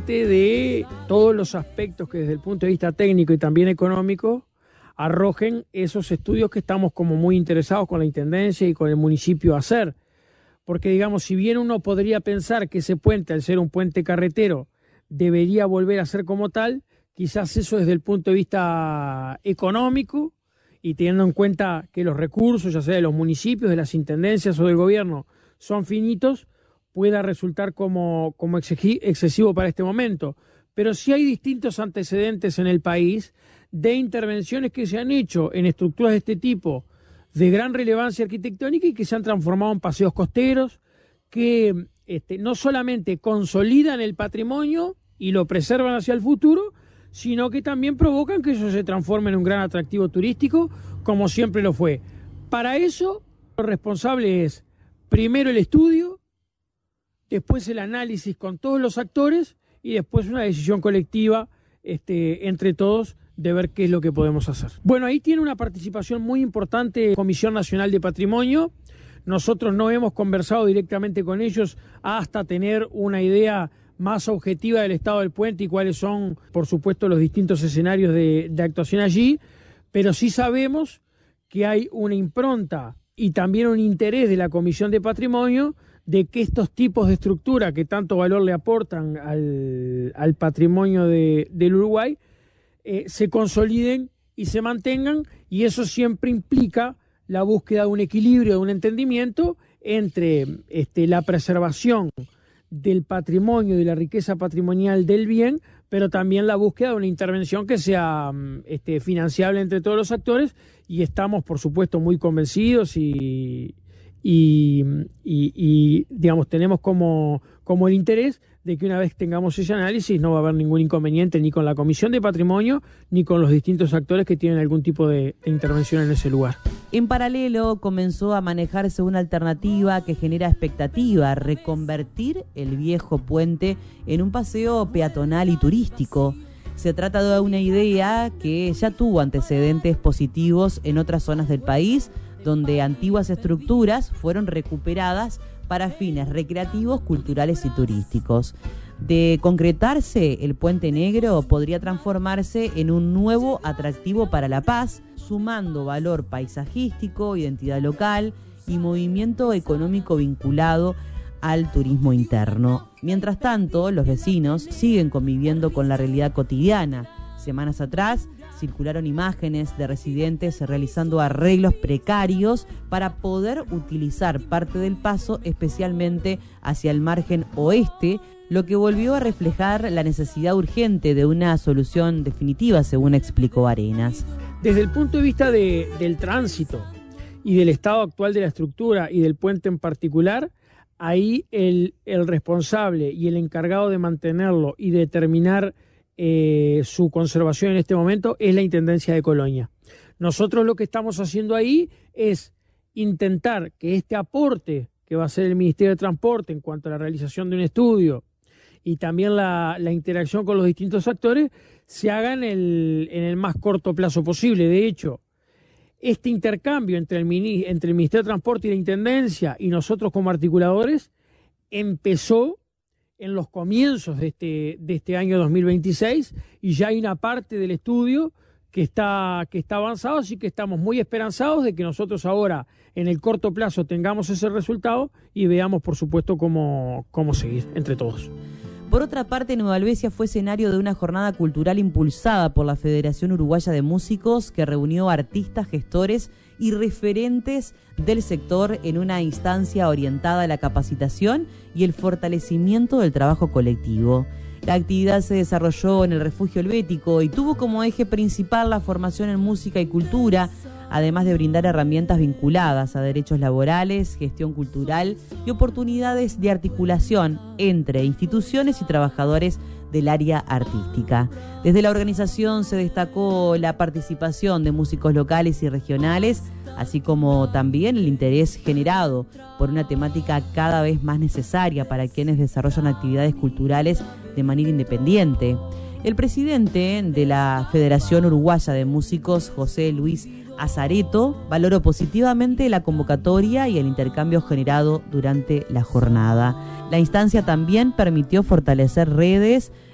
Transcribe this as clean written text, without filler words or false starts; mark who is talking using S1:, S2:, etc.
S1: parte de todos los aspectos que desde el punto de vista técnico y también económico arrojen esos estudios que estamos como muy interesados con la Intendencia y con el municipio a hacer. Porque, digamos, si bien uno podría pensar que ese puente, al ser un puente carretero, debería volver a ser como tal, quizás eso desde el punto de vista económico y teniendo en cuenta que los recursos, ya sea de los municipios, de las intendencias o del gobierno, son finitos, pueda resultar como excesivo para este momento. Pero sí hay distintos antecedentes en el país de intervenciones que se han hecho en estructuras de este tipo de gran relevancia arquitectónica y que se han transformado en paseos costeros que no solamente consolidan el patrimonio y lo preservan hacia el futuro, sino que también provocan que eso se transforme en un gran atractivo turístico, como siempre lo fue. Para eso, lo responsable es primero el estudio, después el análisis con todos los actores y después una decisión colectiva entre todos de ver qué es lo que podemos hacer. Bueno, ahí tiene una participación muy importante la Comisión Nacional de Patrimonio. Nosotros no hemos conversado directamente con ellos hasta tener una idea más objetiva del estado del puente y cuáles son, por supuesto, los distintos escenarios de actuación allí, pero sí sabemos que hay una impronta y también un interés de la Comisión de Patrimonio de que estos tipos de estructura que tanto valor le aportan al patrimonio del Uruguay se consoliden y se mantengan, y eso siempre implica la búsqueda de un equilibrio, de un entendimiento entre la preservación del patrimonio y de la riqueza patrimonial del bien, pero también la búsqueda de una intervención que sea financiable entre todos los actores, y estamos, por supuesto, muy convencidos y digamos, tenemos como el interés de que una vez tengamos ese análisis no va a haber ningún inconveniente ni con la Comisión de Patrimonio ni con los distintos actores que tienen algún tipo de intervención en ese lugar.
S2: En paralelo comenzó a manejarse una alternativa que genera expectativa: reconvertir el viejo puente en un paseo peatonal y turístico. Se trata de una idea que ya tuvo antecedentes positivos en otras zonas del país, donde antiguas estructuras fueron recuperadas para fines recreativos, culturales y turísticos. De concretarse, el Puente Negro podría transformarse en un nuevo atractivo para La Paz, sumando valor paisajístico, identidad local y movimiento económico vinculado al turismo interno. Mientras tanto, los vecinos siguen conviviendo con la realidad cotidiana. Semanas atrás circularon imágenes de residentes realizando arreglos precarios para poder utilizar parte del paso, especialmente hacia el margen oeste, lo que volvió a reflejar la necesidad urgente de una solución definitiva, según explicó Arenas.
S1: Desde el punto de vista del tránsito y del estado actual de la estructura y del puente en particular, ahí el responsable y el encargado de mantenerlo y de determinar su conservación en este momento es la Intendencia de Colonia. Nosotros lo que estamos haciendo ahí es intentar que este aporte que va a hacer el Ministerio de Transporte en cuanto a la realización de un estudio y también la interacción con los distintos actores se haga en el más corto plazo posible. De hecho, este intercambio entre el Ministerio de Transporte y la Intendencia y nosotros como articuladores empezó en los comienzos de este año 2026 y ya hay una parte del estudio que está avanzado, así que estamos muy esperanzados de que nosotros ahora en el corto plazo tengamos ese resultado y veamos, por supuesto, cómo seguir entre todos.
S2: Por otra parte, Nueva Helvecia fue escenario de una jornada cultural impulsada por la Federación Uruguaya de Músicos, que reunió artistas, gestores y referentes del sector en una instancia orientada a la capacitación y el fortalecimiento del trabajo colectivo. La actividad se desarrolló en el Refugio Helvético y tuvo como eje principal la formación en música y cultura, además de brindar herramientas vinculadas a derechos laborales, gestión cultural y oportunidades de articulación entre instituciones y trabajadores del área artística. Desde la organización se destacó la participación de músicos locales y regionales, así como también el interés generado por una temática cada vez más necesaria para quienes desarrollan actividades culturales de manera independiente. El presidente de la Federación Uruguaya de Músicos, José Luis Azareto, valoró positivamente la convocatoria y el intercambio generado durante la jornada. La instancia también permitió fortalecer redes